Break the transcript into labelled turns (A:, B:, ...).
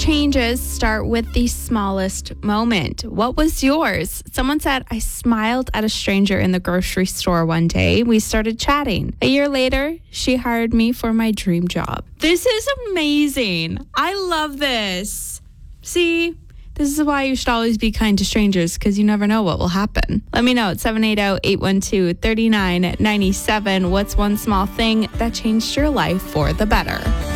A: Changes start with the smallest moment. What was yours? Someone said, I smiled at a stranger in the grocery store one day. We started chatting. A year later, she hired me for my dream job. This is amazing. I love this. See, this is why you should always be kind to strangers, because you never know what will happen. Let me know at 780-812-3997. What's one small thing that changed your life for the better?